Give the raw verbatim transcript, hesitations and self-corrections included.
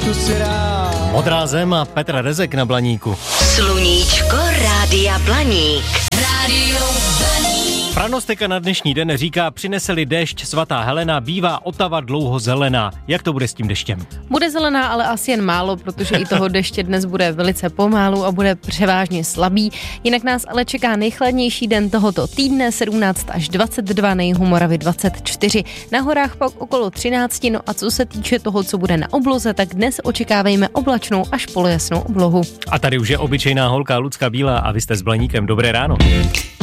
trošku si rád. Modrá zem a Petr Rezek na Blaníku. Sluníčko Rádia Blaník. Rádio Blaník. Pranostika na dnešní den říká, přinese-li déšť svatá Helena, bývá Otava dlouho zelená. Jak to bude s tím deštěm? Bude zelená, ale asi jen málo, protože i toho deště dnes bude velice pomálu a bude převážně slabý. Jinak nás ale čeká nejchladnější den tohoto týdne, sedmnáct až dvacet dva, na jihu Moravy dvacet čtyři. Na horách pak okolo třináct, no a co se týče toho, co bude na obloze, tak dnes očekávejme oblačnou až polojasnou oblohu. A tady už je obyčejná holka Lucka Bílá a vy jste s Blaníkem. Dobré ráno.